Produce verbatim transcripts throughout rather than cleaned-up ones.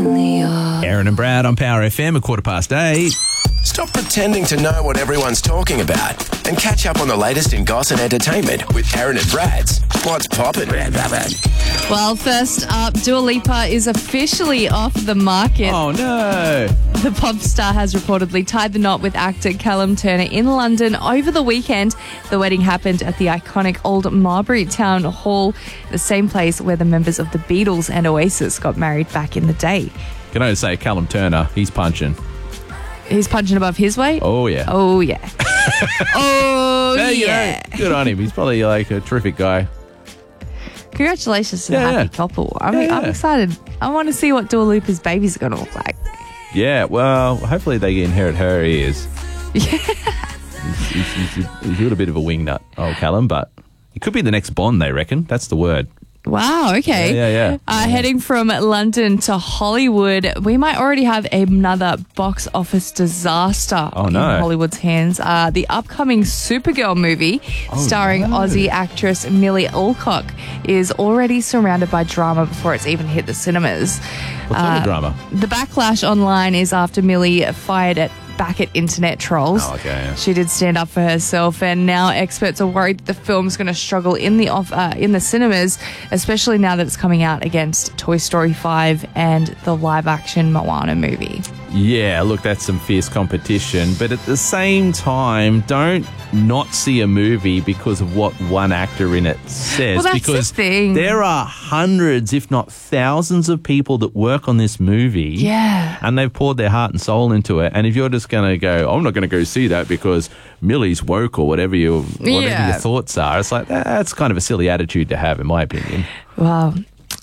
really are. Aaron and Brad on Power F M, a quarter past eight. Stop pretending to know what everyone's talking about and catch up on the latest in gossip and entertainment with Aaron and Brad's What's Poppin'. Well, first up, Dua Lipa is officially off the market. Oh, no. The pop star has reportedly tied the knot with actor Callum Turner in London over the weekend. The wedding happened at the iconic Old Marbury Town Hall, the same place where the members of the Beatles and Oasis got married back in the day. Can I just say, Callum Turner, he's punching. He's punching above his weight? Oh, yeah. Oh, yeah. oh, Hey, you know, yeah. good on him. He's probably like a terrific guy. Congratulations to Yeah, the happy yeah. couple. I'm, Yeah, I'm yeah. excited. I want to see what Dua Lipa's babies are going to look like. Yeah, well, hopefully they inherit her ears. Yeah. He's, he's, he's, he's a little bit of a wingnut, old Callum, but he could be the next Bond, they reckon. That's the word. Wow, okay. Yeah, yeah, yeah. Uh, heading from London to Hollywood, we might already have another box office disaster Oh, in no. Hollywood's hands. Uh, the upcoming Supergirl movie, Oh, starring no. Aussie actress Millie Alcock, is already surrounded by drama before it's even hit the cinemas. What sort of drama? The backlash online is after Millie fired at back at internet trolls. Oh, okay, yeah. She did stand up for herself, and now experts are worried that the film's going to struggle in the off uh, in the cinemas, especially now that it's coming out against Toy Story five and the live-action Moana movie. Yeah, look, that's some fierce competition. But at the same time, don't not see a movie because of what one actor in it says. Well, that's because the thing. there are hundreds, if not thousands, of people that work on this movie. Yeah. And they've poured their heart and soul into it. And if you're just going to go, I'm not going to go see that because Millie's woke or whatever, you, whatever Yeah. your thoughts are, it's like, that's kind of a silly attitude to have, in my opinion. Wow.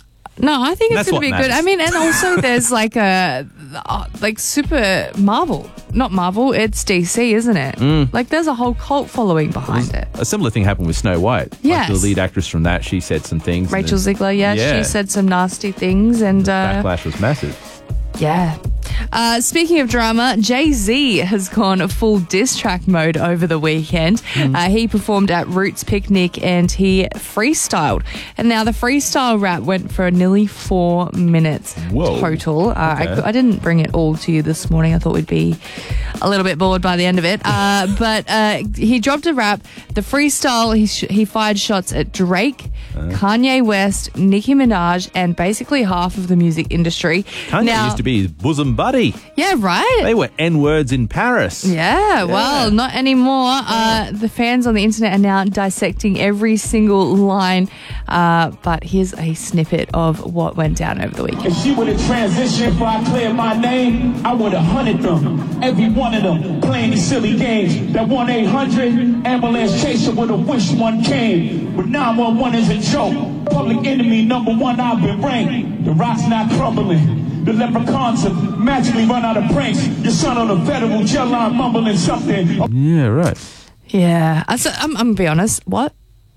No, I think it's That's going to what be good. matters. I mean, and also there's like a, uh, like super Marvel. Not Marvel, it's D C, isn't it? Mm. Like there's a whole cult following behind it. A similar thing happened with Snow White. Yes. Like the lead actress from that, she said some things. and Rachel then- Ziegler, yeah, Yeah. she said some nasty things, and uh, Backlash was massive. yeah. Uh, speaking of drama, Jay-Z has gone full diss track mode over the weekend. Hmm. Uh, he performed at Roots Picnic and he freestyled. And now the freestyle rap went for nearly four minutes Whoa. total. Uh, I, Okay. cou- I didn't bring it all to you this morning. I thought we'd be a little bit bored by the end of it. Uh, but uh, he dropped a rap. The freestyle, he, sh- he fired shots at Drake, Uh. Kanye West, Nicki Minaj, and basically half of the music industry. Kanye now, used to be his bosom buddy. yeah, right. They were N-words in Paris. Yeah, well, not anymore. Uh, the fans on the internet are now dissecting every single line. Uh, but here's a snippet of what went down over the weekend. If she would have transitioned before I cleared my name, I would have hunted them. Every one of them playing these silly games. That one eight hundred ambulance chaser would have wished one came. But nine one one is a joke. Public enemy number one, I've been ranked. The rock's not crumbling. The leprechauns have magically run out of pranks. Your son on a federal jail line mumbling something. Yeah, right. Yeah, I, so, I'm, I'm going to be honest. What?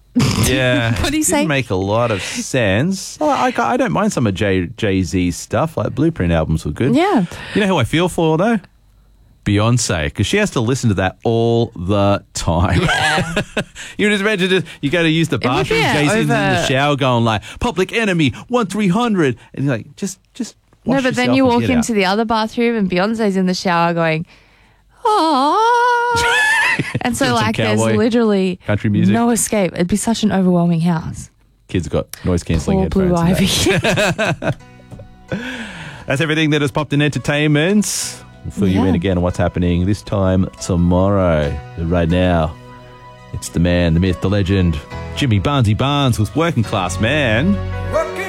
Yeah. What do you Didn't say? make a lot of sense. Well, I, I don't mind some of Jay, Jay-Z's stuff. Like Blueprint albums were good. Yeah. You know who I feel for, though? Beyonce, because she has to listen to that all the time. Yeah. You just imagine just, you go to use the would be bathroom, a Jay-Z's in the over- shower going like, Public Enemy, one three hundred. And you're like, just, just No, wash but then yourself you and walk get into out. the other bathroom and Beyonce's in the shower going, oh. And so, Some like, there's cowboy literally country music. no escape. It'd be such an overwhelming house. Kids got noise-cancelling Poor Blue headphones. and that. Ivy. That's everything that has popped in entertainment. We'll fill you Yeah. in again on what's happening this time tomorrow. But right now, it's the man, the myth, the legend, Jimmy Barnesy Barnes with Working Class Man. Working